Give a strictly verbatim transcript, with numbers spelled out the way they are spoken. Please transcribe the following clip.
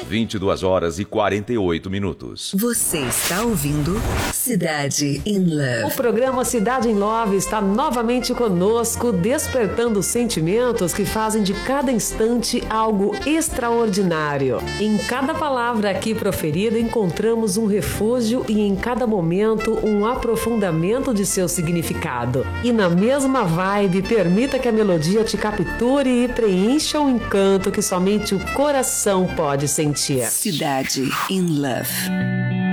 vinte e duas horas e quarenta e oito minutos. Você está ouvindo Cidade in Love. O programa Cidade in Love está novamente conosco, despertando sentimentos que fazem de cada instante algo extraordinário. Em cada palavra aqui proferida encontramos um refúgio e em cada momento um aprofundamento de seu significado. E na mesma vibe, permita que a melodia te capture e preencha o encanto que somente o coração pode sentir. Cidade in Love.